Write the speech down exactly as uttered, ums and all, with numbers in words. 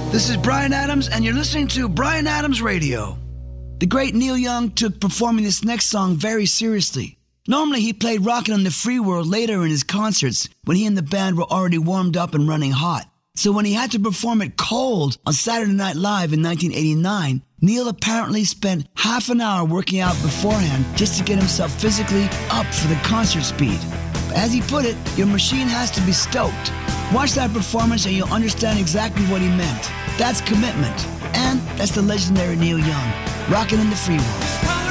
This is Bryan Adams, and you're listening to Bryan Adams Radio. The great Neil Young took performing this next song very seriously. Normally, he played Rockin' on the Free World later in his concerts when he and the band were already warmed up and running hot. So when he had to perform it cold on Saturday Night Live in nineteen eighty-nine, Neil apparently spent half an hour working out beforehand just to get himself physically up for the concert speed. But as he put it, your machine has to be stoked. Watch that performance and you'll understand exactly what he meant. That's commitment. And that's the legendary Neil Young, rocking in the free world.